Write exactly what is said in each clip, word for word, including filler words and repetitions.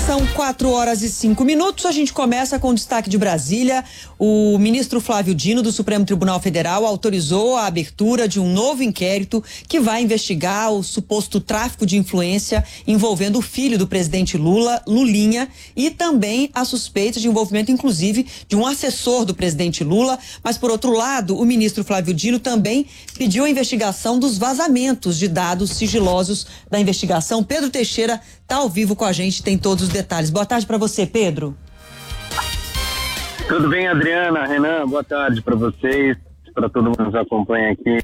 São quatro horas e cinco minutos. A gente começa com o destaque de Brasília. O ministro Flávio Dino, do Supremo Tribunal Federal, autorizou a abertura de um novo inquérito que vai investigar o suposto tráfico de influência envolvendo o filho do presidente Lula, Lulinha, e também a suspeita de envolvimento, inclusive, de um assessor do presidente Lula. Mas, por outro lado, o ministro Flávio Dino também pediu a investigação dos vazamentos de dados sigilosos da investigação. Pedro Teixeira está ao vivo com a gente, tem todos os detalhes. Boa tarde para você, Pedro. Tudo bem, Adriana, Renan, boa tarde para vocês, para todo mundo que nos acompanha aqui.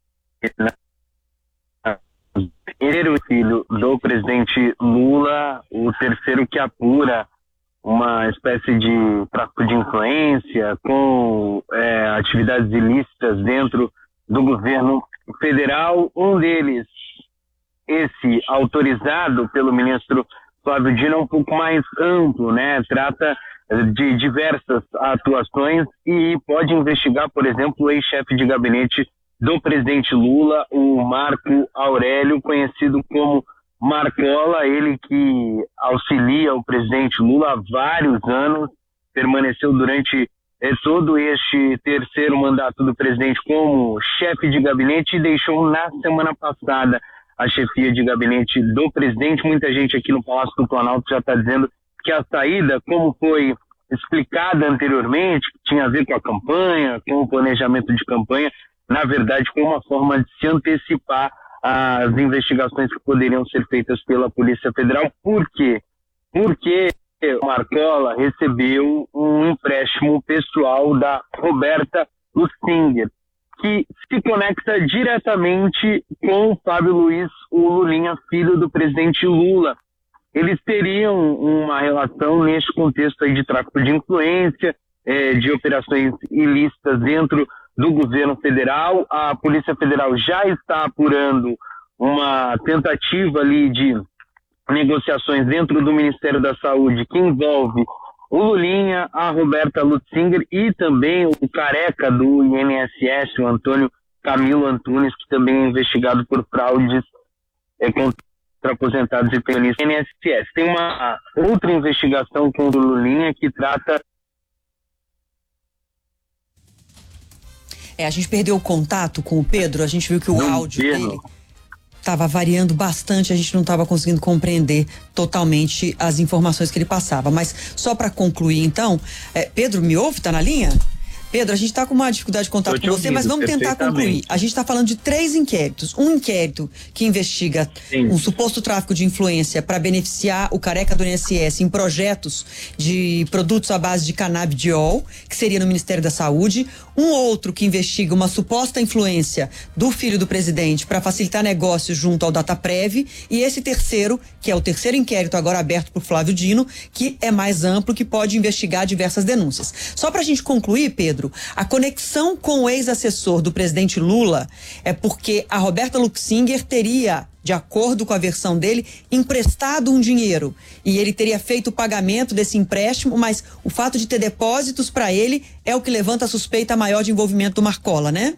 Ele, o filho do presidente Lula, o terceiro que apura uma espécie de tráfico de influência com é, atividades ilícitas dentro do governo federal. Um deles, esse autorizado pelo ministro Flávio Dino, é um pouco mais amplo, né? Trata de diversas atuações e pode investigar, por exemplo, o ex-chefe de gabinete do presidente Lula, o Marco Aurélio, conhecido como Marcola, ele que auxilia o presidente Lula há vários anos, permaneceu durante eh, todo este terceiro mandato do presidente como chefe de gabinete e deixou na semana passada a chefia de gabinete do presidente. Muita gente aqui no Palácio do Planalto já está dizendo que a saída, como foi explicada anteriormente, que tinha a ver com a campanha, com o planejamento de campanha, na verdade, com uma forma de se antecipar às investigações que poderiam ser feitas pela Polícia Federal. Por quê? Porque o Marcola recebeu um empréstimo pessoal da Roberta Lutsinger, que se conecta diretamente com o Fábio Luiz, o Lulinha, filho do presidente Lula. Eles teriam uma relação neste contexto aí de tráfico de influência, eh, de operações ilícitas dentro do governo federal. A Polícia Federal já está apurando uma tentativa ali de negociações dentro do Ministério da Saúde que envolve o Lulinha, a Roberta Lutsinger e também o careca do I N S S, o Antônio Camilo Antunes, que também é investigado por fraudes é, contra aposentados e pensionistas do I N S S. Tem uma outra investigação contra o Lulinha que trata... É, a gente perdeu o contato com o Pedro, a gente viu que o Não áudio Pedro. dele estava variando bastante, a gente não estava conseguindo compreender totalmente as informações que ele passava. Mas só para concluir, então, é, Pedro, me ouve? Tá na linha? Pedro, a gente está com uma dificuldade de contato com você, ouvindo, mas vamos tentar concluir. A gente está falando de três inquéritos. Um inquérito que investiga Sim. um suposto tráfico de influência para beneficiar o careca do I N S S em projetos de produtos à base de canabidiol, que seria no Ministério da Saúde. Um outro que investiga uma suposta influência do filho do presidente para facilitar negócios junto ao Dataprev. E esse terceiro, que é o terceiro inquérito agora aberto por Flávio Dino, que é mais amplo, que pode investigar diversas denúncias. Só para a gente concluir, Pedro, a conexão com o ex-assessor do presidente Lula é porque a Roberta Lutsinger teria, de acordo com a versão dele, emprestado um dinheiro e ele teria feito o pagamento desse empréstimo, mas o fato de ter depósitos para ele é o que levanta a suspeita maior de envolvimento do Marcola, né?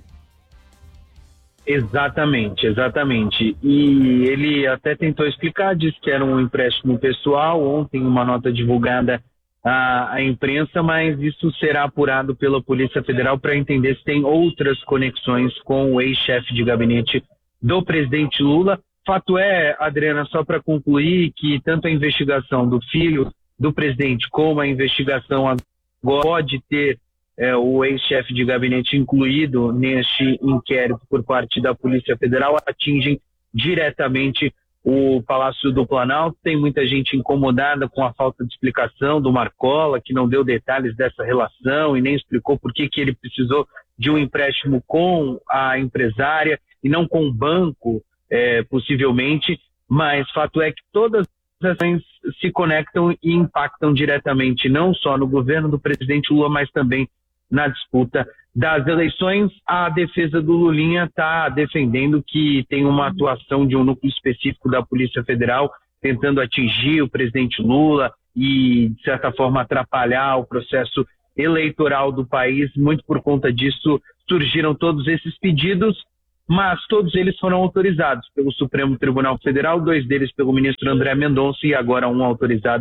Exatamente, exatamente. E ele até tentou explicar, disse que era um empréstimo pessoal. Ontem, uma nota divulgada à, à imprensa, mas isso será apurado pela Polícia Federal para entender se tem outras conexões com o ex-chefe de gabinete do presidente Lula. Fato é, Adriana, só para concluir, que tanto a investigação do filho do presidente como a investigação agora pode ter é, o ex-chefe de gabinete incluído neste inquérito por parte da Polícia Federal, atingem diretamente o Palácio do Planalto. Tem muita gente incomodada com a falta de explicação do Marcola, que não deu detalhes dessa relação e nem explicou por que, que ele precisou de um empréstimo com a empresária e não com o banco, é, possivelmente. Mas fato é que todas as ações se conectam e impactam diretamente, não só no governo do presidente Lula, mas também na disputa das eleições. A defesa do Lulinha está defendendo que tem uma atuação de um núcleo específico da Polícia Federal tentando atingir o presidente Lula e, de certa forma, atrapalhar o processo eleitoral do país. Muito por conta disso surgiram todos esses pedidos, mas todos eles foram autorizados pelo Supremo Tribunal Federal, dois deles pelo ministro André Mendonça e agora um autorizado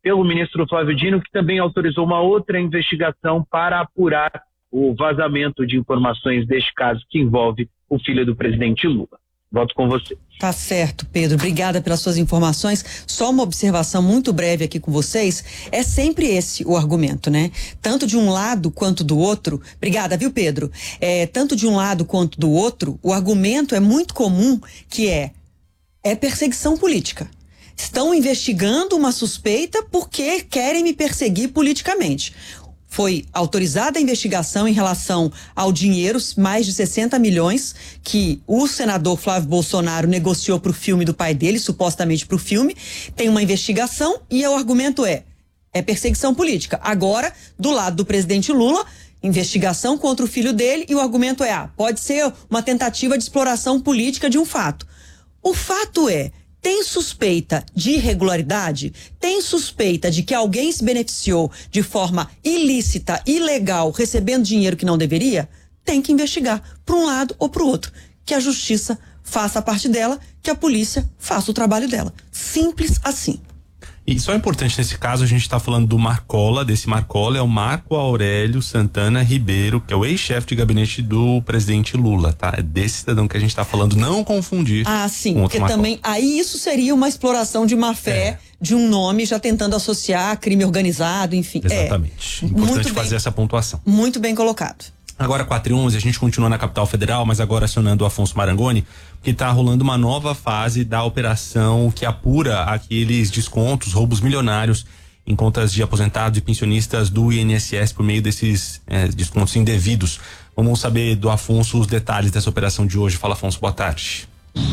pelo ministro Flávio Dino, que também autorizou uma outra investigação para apurar o vazamento de informações deste caso que envolve o filho do presidente Lula. Volto com você. Tá certo, Pedro. Obrigada pelas suas informações. Só uma observação muito breve aqui com vocês. É sempre esse o argumento, né? Tanto de um lado quanto do outro. Obrigada, viu, Pedro? É, tanto de um lado quanto do outro, o argumento é muito comum, que é é perseguição política. Estão investigando uma suspeita porque querem me perseguir politicamente. Foi autorizada a investigação em relação ao dinheiro, mais de sessenta milhões, que o senador Flávio Bolsonaro negociou para o filme do pai dele, supostamente para o filme. Tem uma investigação e o argumento é, é perseguição política. Agora, do lado do presidente Lula, investigação contra o filho dele e o argumento é, ah, pode ser uma tentativa de exploração política de um fato. O fato é, tem suspeita de irregularidade? Tem suspeita de que alguém se beneficiou de forma ilícita, ilegal, recebendo dinheiro que não deveria? Tem que investigar para um lado ou para o outro. Que a justiça faça a parte dela, que a polícia faça o trabalho dela. Simples assim. E só é importante nesse caso, a gente está falando do Marcola, desse Marcola é o Marco Aurélio Santana Ribeiro, que é o ex-chefe de gabinete do presidente Lula, tá? É desse cidadão que a gente está falando, não confundir. Ah, sim, porque Marcola. Também, aí isso seria uma exploração de má fé, é. de um nome já tentando associar crime organizado, enfim. Exatamente. É. Importante fazer bem, essa pontuação. Muito bem colocado. Agora quatro e onze, a gente continua na capital federal, mas agora acionando o Afonso Marangoni, que está rolando uma nova fase da operação que apura aqueles descontos, roubos milionários em contas de aposentados e pensionistas do I N S S por meio desses eh, descontos indevidos. Vamos saber do Afonso os detalhes dessa operação de hoje. Fala, Afonso, boa tarde.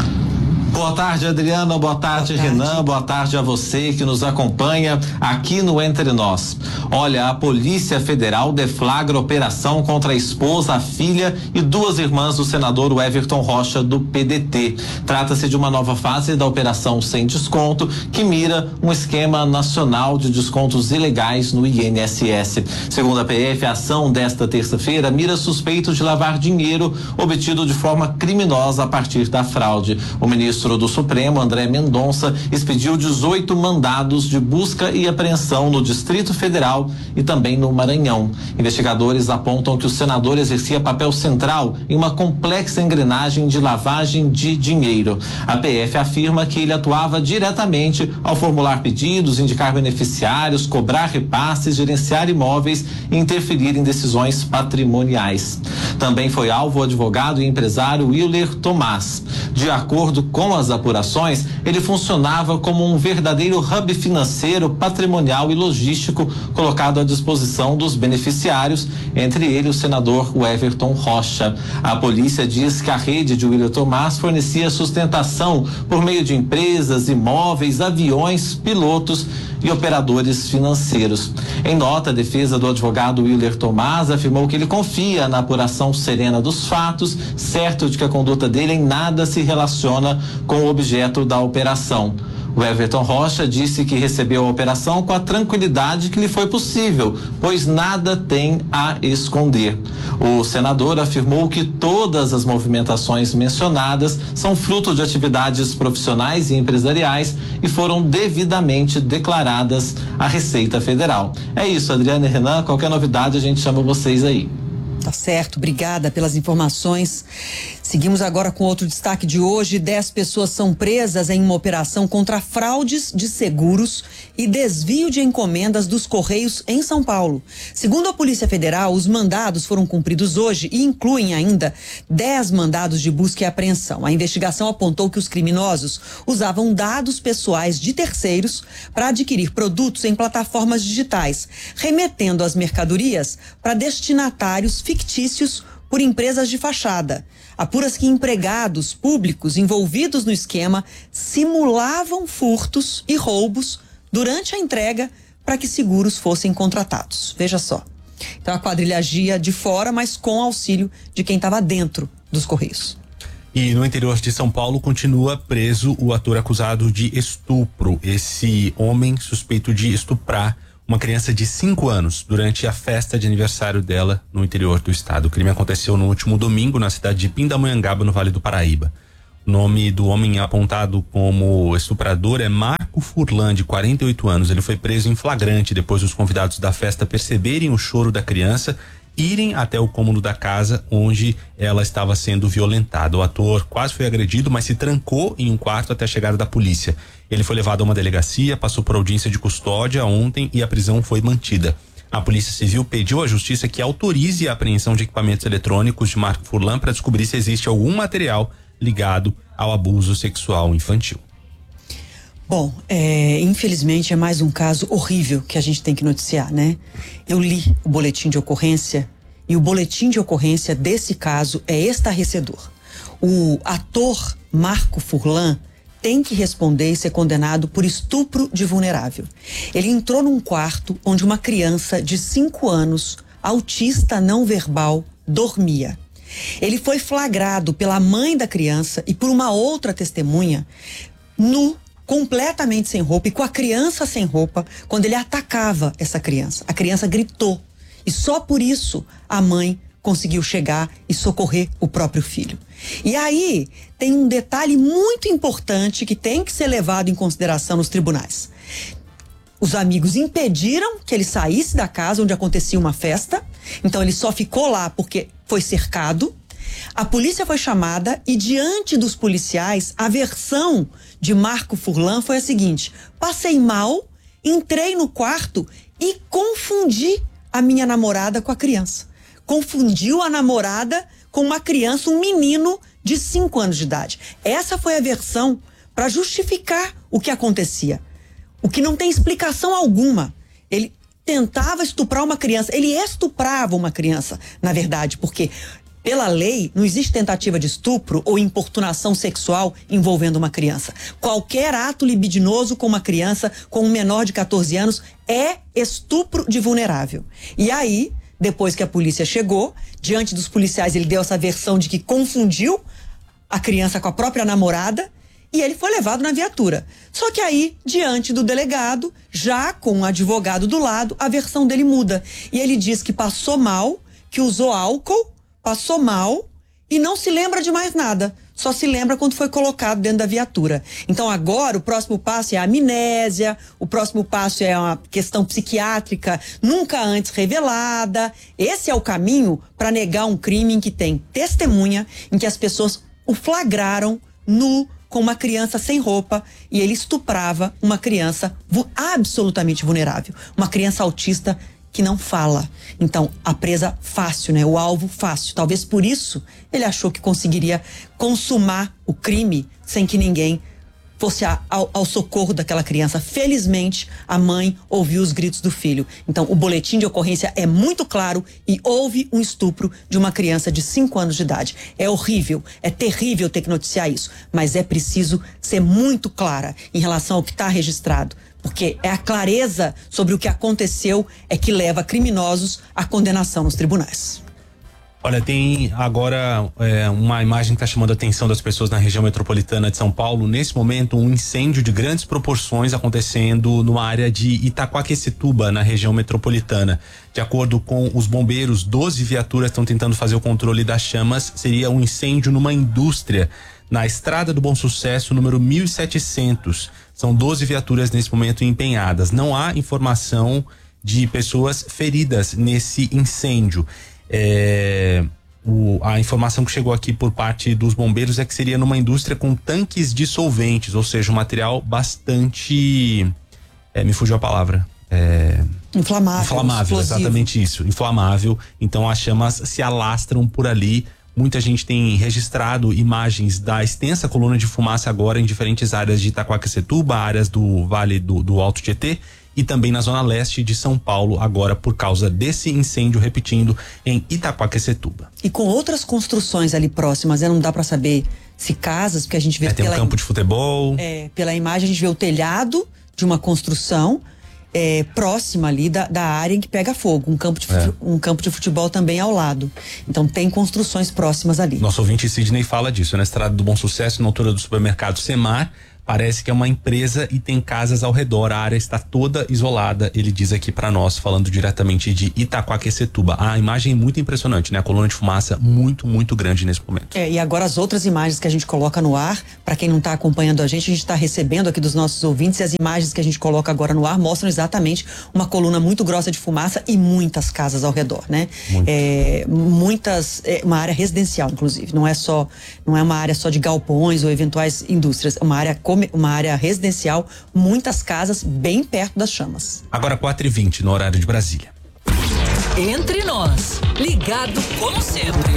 Boa tarde, Adriana, boa tarde, boa tarde, Renan, boa tarde a você que nos acompanha aqui no Entre Nós. Olha, a Polícia Federal deflagra operação contra a esposa, a filha e duas irmãs do senador Everton Rocha do P D T. Trata-se de uma nova fase da operação Sem Desconto, que mira um esquema nacional de descontos ilegais no I N S S. Segundo a P F, a ação desta terça-feira mira suspeitos de lavar dinheiro obtido de forma criminosa a partir da fraude. O ministro do Supremo, André Mendonça, expediu dezoito mandados de busca e apreensão no Distrito Federal e também no Maranhão. Investigadores apontam que o senador exercia papel central em uma complexa engrenagem de lavagem de dinheiro. A P F afirma que ele atuava diretamente ao formular pedidos, indicar beneficiários, cobrar repasses, gerenciar imóveis e interferir em decisões patrimoniais. Também foi alvo o advogado e empresário Willer Tomás. De acordo com as apurações, ele funcionava como um verdadeiro hub financeiro, patrimonial e logístico colocado à disposição dos beneficiários, entre eles o senador Everton Rocha. A polícia diz que a rede de Willer Tomás fornecia sustentação por meio de empresas, imóveis, aviões, pilotos e operadores financeiros. Em nota, a defesa do advogado Willer Tomás afirmou que ele confia na apuração serena dos fatos, certo de que a conduta dele em nada se relaciona com o objeto da operação. O Everton Rocha disse que recebeu a operação com a tranquilidade que lhe foi possível, pois nada tem a esconder. O senador afirmou que todas as movimentações mencionadas são fruto de atividades profissionais e empresariais e foram devidamente declaradas à Receita Federal. É isso, Adriana e Renan, qualquer novidade a gente chama vocês aí. Tá certo, obrigada pelas informações. Seguimos agora com outro destaque de hoje. Dez pessoas são presas em uma operação contra fraudes de seguros e desvio de encomendas dos Correios em São Paulo. Segundo a Polícia Federal, os mandados foram cumpridos hoje e incluem ainda dez mandados de busca e apreensão. A investigação apontou que os criminosos usavam dados pessoais de terceiros para adquirir produtos em plataformas digitais, remetendo as mercadorias para destinatários fictícios por empresas de fachada. Apura-se que empregados públicos envolvidos no esquema simulavam furtos e roubos durante a entrega para que seguros fossem contratados. Veja só. Então a quadrilha agia de fora, mas com auxílio de quem estava dentro dos Correios. E no interior de São Paulo continua preso o ator acusado de estupro. Esse homem suspeito de estuprar uma criança de cinco anos durante a festa de aniversário dela no interior do estado. O crime aconteceu no último domingo na cidade de Pindamonhangaba, no Vale do Paraíba. O nome do homem apontado como estuprador é Marco Furlan, de quarenta e oito anos. Ele foi preso em flagrante depois dos convidados da festa perceberem o choro da criança, irem até o cômodo da casa onde ela estava sendo violentada. O ator quase foi agredido, mas se trancou em um quarto até a chegada da polícia. Ele foi levado a uma delegacia, passou por audiência de custódia ontem e a prisão foi mantida. A Polícia Civil pediu à Justiça que autorize a apreensão de equipamentos eletrônicos de Marco Furlan para descobrir se existe algum material ligado ao abuso sexual infantil. Bom, é, infelizmente é mais um caso horrível que a gente tem que noticiar, né? Eu li o boletim de ocorrência e o boletim de ocorrência desse caso é estarrecedor. O ator Marco Furlan tem que responder e ser condenado por estupro de vulnerável. Ele entrou num quarto onde uma criança de cinco anos, autista não verbal, dormia. Ele foi flagrado pela mãe da criança e por uma outra testemunha, nu, completamente sem roupa e com a criança sem roupa, quando ele atacava essa criança. A criança gritou e só por isso a mãe conseguiu chegar e socorrer o próprio filho. E aí tem um detalhe muito importante que tem que ser levado em consideração nos tribunais. Os amigos impediram que ele saísse da casa onde acontecia uma festa, então ele só ficou lá porque foi cercado. A polícia foi chamada e diante dos policiais, a versão de Marco Furlan foi a seguinte: passei mal, entrei no quarto e confundi a minha namorada com a criança. Confundiu a namorada com uma criança, um menino de cinco anos de idade. Essa foi a versão para justificar o que acontecia. O que não tem explicação alguma. Ele tentava estuprar uma criança, ele estuprava uma criança, na verdade, porque pela lei não existe tentativa de estupro ou importunação sexual envolvendo uma criança. Qualquer ato libidinoso com uma criança, com um menor de catorze anos, é estupro de vulnerável. E aí, depois que a polícia chegou, diante dos policiais ele deu essa versão de que confundiu a criança com a própria namorada e ele foi levado na viatura. Só que aí, diante do delegado, já com um advogado do lado, a versão dele muda. E ele diz que passou mal, que usou álcool, passou mal e não se lembra de mais nada. Só se lembra quando foi colocado dentro da viatura. Então agora o próximo passo é a amnésia, o próximo passo é uma questão psiquiátrica nunca antes revelada. Esse é o caminho para negar um crime em que tem testemunha, em que as pessoas o flagraram nu com uma criança sem roupa e ele estuprava uma criança absolutamente vulnerável, uma criança autista que não fala. Então, a presa fácil, né? O alvo fácil. Talvez por isso ele achou que conseguiria consumar o crime sem que ninguém fosse a, ao, ao socorro daquela criança. Felizmente, a mãe ouviu os gritos do filho. Então, o boletim de ocorrência é muito claro e houve um estupro de uma criança de cinco anos de idade. É horrível, é terrível ter que noticiar isso, mas é preciso ser muito clara em relação ao que está registrado. Porque é a clareza sobre o que aconteceu é que leva criminosos à condenação nos tribunais. Olha, tem agora é, uma imagem que está chamando a atenção das pessoas na região metropolitana de São Paulo. Nesse momento, um incêndio de grandes proporções acontecendo numa área de Itaquaquecetuba, na região metropolitana. De acordo com os bombeiros, doze viaturas estão tentando fazer o controle das chamas. Seria um incêndio numa indústria na Estrada do Bom Sucesso, número mil e setecentos. São doze viaturas nesse momento empenhadas. Não há informação de pessoas feridas nesse incêndio. É, o, a informação que chegou aqui por parte dos bombeiros é que seria numa indústria com tanques dissolventes, ou seja, um material bastante... É, me fugiu a palavra. É, inflamável. Inflamável, explosivo. Exatamente isso. Inflamável. Então as chamas se alastram por ali. Muita gente tem registrado imagens da extensa coluna de fumaça agora em diferentes áreas de Itaquaquecetuba, áreas do Vale do, do Alto Tietê e também na zona leste de São Paulo, agora por causa desse incêndio, repetindo, em Itaquaquecetuba. E com outras construções ali próximas, né? Não dá para saber se casas, porque a gente vê... É, tem pela, um campo de futebol. É, pela imagem a gente vê o telhado de uma construção É, próxima ali da, da área em que pega fogo, um campo, de, é. um campo de futebol também ao lado. Então tem construções próximas ali. Nosso ouvinte Sidney fala disso, na Estrada do Bom Sucesso, na altura do supermercado Semar, Parece que é uma empresa e tem casas ao redor, a área está toda isolada, ele diz aqui para nós, falando diretamente de Itaquaquecetuba. A imagem é muito impressionante, né? A coluna de fumaça muito, muito grande nesse momento. É, e agora as outras imagens que a gente coloca no ar, para quem não está acompanhando a gente, a gente está recebendo aqui dos nossos ouvintes, e as imagens que a gente coloca agora no ar mostram exatamente uma coluna muito grossa de fumaça e muitas casas ao redor, né? É, muitas, é uma área residencial, inclusive, não é só, não é uma área só de galpões ou eventuais indústrias, é uma área uma área residencial, muitas casas bem perto das chamas. Agora quatro e vinte no horário de Brasília. Entre nós, ligado como sempre.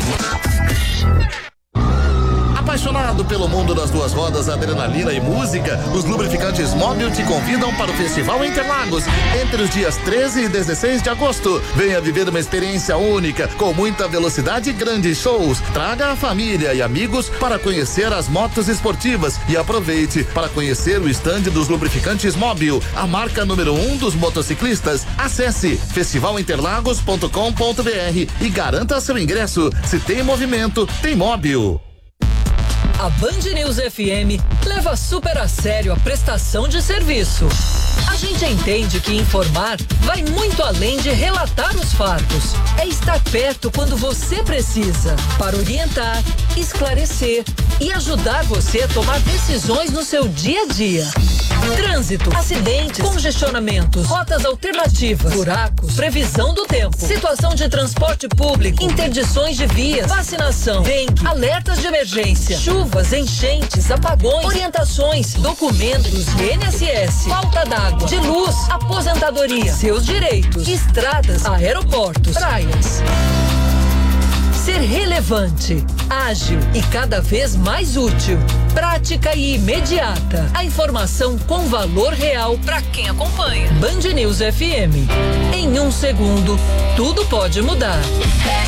Apaixonado pelo mundo das duas rodas, adrenalina e música, os lubrificantes Móbil te convidam para o Festival Interlagos entre os dias treze e dezesseis de agosto. Venha viver uma experiência única, com muita velocidade e grandes shows. Traga a família e amigos para conhecer as motos esportivas e aproveite para conhecer o estande dos lubrificantes Móbil, a marca número um dos motociclistas. Acesse festival interlagos ponto com ponto br e garanta seu ingresso. Se tem movimento, tem Móbil. A Band News F M leva super a sério a prestação de serviço. A gente entende que informar vai muito além de relatar os fatos. É estar perto quando você precisa, para orientar, esclarecer e ajudar você a tomar decisões no seu dia a dia. Trânsito, acidentes, congestionamentos, rotas alternativas, buracos, previsão do tempo, situação de transporte público, interdições de vias, vacinação, dengue, alertas de emergência, chuvas, enchentes, apagões, orientações, documentos, I N S S, falta d'água, de luz, aposentadoria, seus direitos, estradas, aeroportos, praias. Ser relevante, ágil e cada vez mais útil. Prática e imediata. A informação com valor real para quem acompanha. Band News F M. Em um segundo, tudo pode mudar.